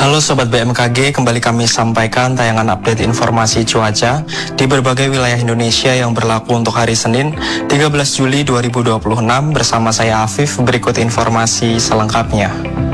Halo Sobat BMKG, kembali kami sampaikan tayangan update informasi cuaca di berbagai wilayah Indonesia yang berlaku untuk hari Senin 13 Juli 2026 bersama saya Afif. Berikut informasi selengkapnya.